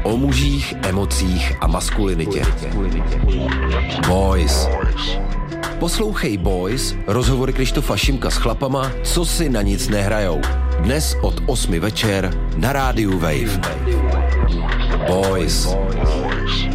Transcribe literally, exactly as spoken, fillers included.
O mužích, emocích a maskulinitě. Boys. Poslouchej Boys, rozhovory Krištofa Šimka s chlapama, co si na nic nehrajou. Dnes od osmi večer na rádiu Wave. Boys.